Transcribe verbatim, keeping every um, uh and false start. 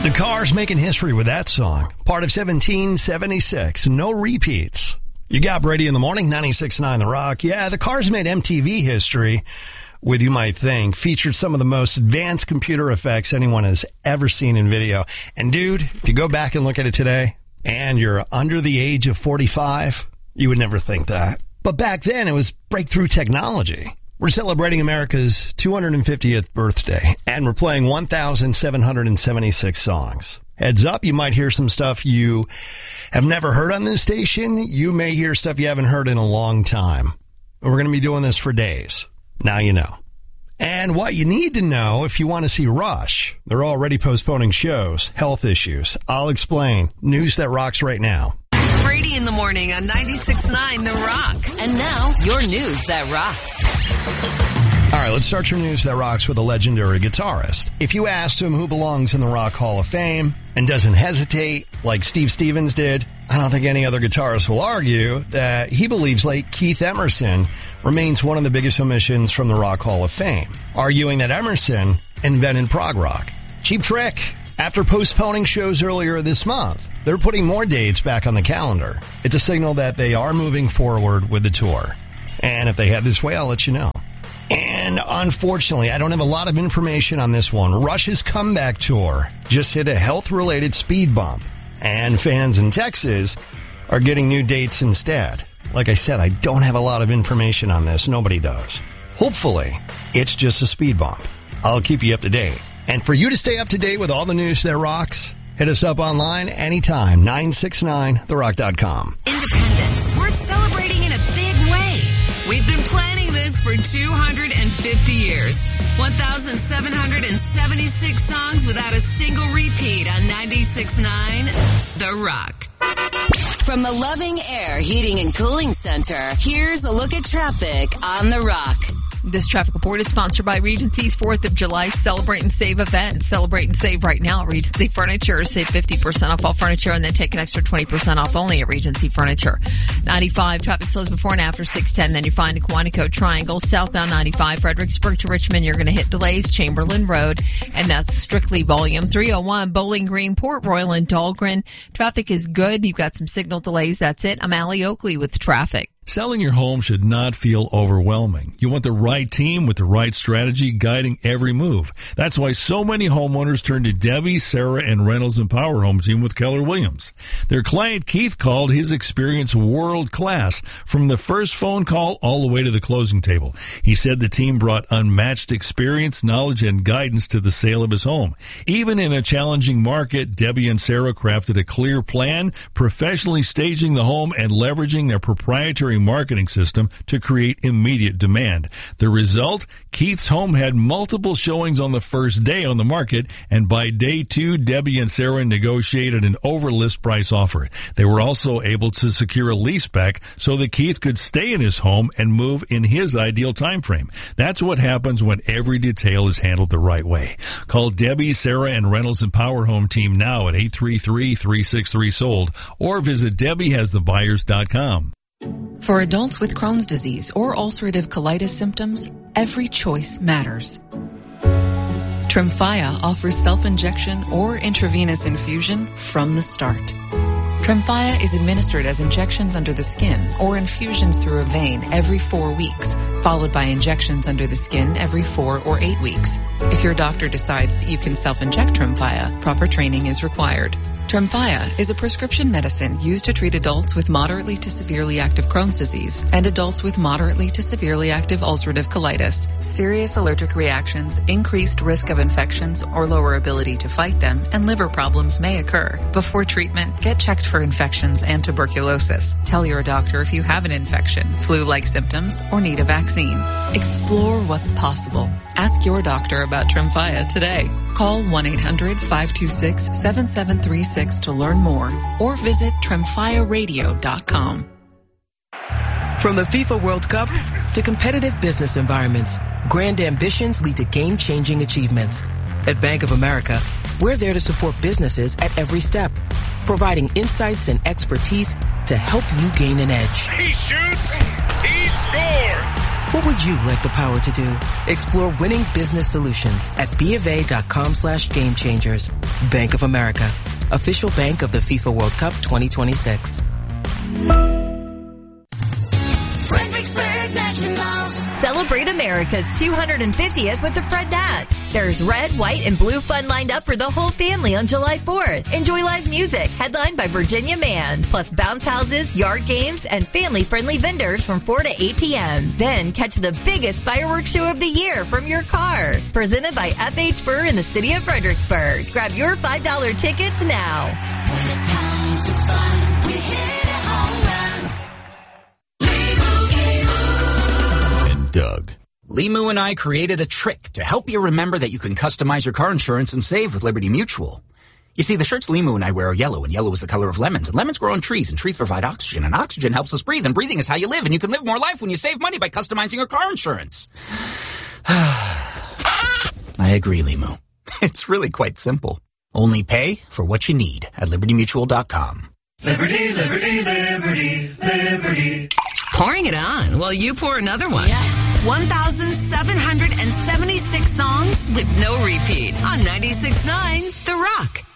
The Cars making history with that song. Part of seventeen seventy-six. No repeats. You got Brady in the morning, ninety-six point nine The Rock. Yeah, the Cars made M T V history with, you might think, featured some of the most advanced computer effects anyone has ever seen in video. And dude, if you go back and look at it today and you're under the age of forty-five, you would never think that. But back then it was breakthrough technology. We're celebrating America's two hundred fiftieth birthday, and we're playing one thousand seven hundred seventy-six songs. Heads up, you might hear some stuff you have never heard on this station. You may hear stuff you haven't heard in a long time. We're going to be doing this for days. Now you know. And what you need to know if you want to see Rush. They're already postponing shows, health issues. I'll explain. News that rocks right now. Brady in the morning on ninety-six point nine The Rock. And now, your news that rocks. All right, let's start your news that rocks with a legendary guitarist. If you asked him who belongs in the Rock Hall of Fame and doesn't hesitate like Steve Stevens did, I don't think any other guitarist will argue that he believes late Keith Emerson remains one of the biggest omissions from the Rock Hall of Fame, arguing that Emerson invented prog rock. Cheap trick. After postponing shows earlier this month, they're putting more dates back on the calendar. It's a signal that they are moving forward with the tour. And if they head this way, I'll let you know. And unfortunately, I don't have a lot of information on this one. Rush's comeback tour just hit a health-related speed bump, and fans in Texas are getting new dates instead. Like I said, I don't have a lot of information on this. Nobody does. Hopefully, it's just a speed bump. I'll keep you up to date. And for you to stay up to date with all the news that rocks, hit us up online anytime, nine six nine the rock dot com. Independence. We're celebrating in a big way. We've been planning this for two hundred fifty years. one thousand seven hundred seventy-six songs without a single repeat on ninety-six point nine The Rock. From the Loving Air Heating and Cooling Center, here's a look at traffic on The Rock. This traffic report is sponsored by Regency's fourth of July Celebrate and Save event. Celebrate and save right now at Regency Furniture. Save fifty percent off all furniture and then take an extra twenty percent off only at Regency Furniture. ninety-five, traffic slows before and after six ten. Then you find a Quantico Triangle. Southbound ninety-five, Fredericksburg to Richmond, you're going to hit delays. Chamberlain Road, and that's strictly volume. three oh one, Bowling Green, Port Royal, and Dahlgren. Traffic is good. You've got some signal delays. That's it. I'm Allie Oakley with traffic. Selling your home should not feel overwhelming. You want the right team with the right strategy guiding every move. That's why so many homeowners turn to Debbie, Sarah, and Reynolds and Power Home Team with Keller Williams. Their client Keith called his experience world class from the first phone call all the way to the closing table. He said the team brought unmatched experience, knowledge, and guidance to the sale of his home. Even in a challenging market, Debbie and Sarah crafted a clear plan, professionally staging the home and leveraging their proprietary marketing system to create immediate demand. The result, Keith's home had multiple showings on the first day on the market, and by day two, Debbie and Sarah negotiated an over-list price offer. They were also able to secure a lease back so that Keith could stay in his home and move in his ideal time frame. That's what happens when every detail is handled the right way. Call Debbie, Sarah, and Reynolds and Power Home Team now at eight three three, three six three, sold or visit debbie has the buyers dot com. For adults with Crohn's disease or ulcerative colitis symptoms, every choice matters. Tremfya offers self-injection or intravenous infusion from the start. Tremfya is administered as injections under the skin or infusions through a vein every four weeks, followed by injections under the skin every four or eight weeks. If your doctor decides that you can self-inject Tremfya, proper training is required. Tremfya is a prescription medicine used to treat adults with moderately to severely active Crohn's disease and adults with moderately to severely active ulcerative colitis. Serious allergic reactions, increased risk of infections or lower ability to fight them, and liver problems may occur. Before treatment, get checked for infections and tuberculosis. Tell your doctor if you have an infection, flu-like symptoms, or need a vaccine. Explore what's possible. Ask your doctor about Tremfya today. Call one eight hundred, five two six, seven seven three six to learn more or visit tremfya radio dot com. From the FIFA World Cup to competitive business environments, grand ambitions lead to game-changing achievements. At Bank of America, we're there to support businesses at every step, providing insights and expertise to help you gain an edge. He shoots, he scores! What would you like the power to do? Explore winning business solutions at BofA.com slash game changers. Bank of America, official bank of the FIFA World Cup twenty twenty-six. Fredericksburg Nationals. Celebrate America's two hundred fiftieth with the Fred Nats. There's red, white, and blue fun lined up for the whole family on July fourth. Enjoy live music, headlined by Virginia Man, plus bounce houses, yard games, and family-friendly vendors from four to eight p.m. Then catch the biggest fireworks show of the year from your car. Presented by F H Fur in the city of Fredericksburg. Grab your five dollar tickets now. When it comes to fun, we hit a home run. And Doug. Limu and I created a trick to help you remember that you can customize your car insurance and save with Liberty Mutual. You see, the shirts Limu and I wear are yellow, and yellow is the color of lemons, and lemons grow on trees, and trees provide oxygen, and oxygen helps us breathe, and breathing is how you live, and you can live more life when you save money by customizing your car insurance. I agree, Limu. It's really quite simple. Only pay for what you need at liberty mutual dot com. Liberty, liberty, liberty, liberty. Pouring it on while you pour another one. Yes. one thousand seven hundred seventy-six songs with no repeat on ninety-six point nine The Rock.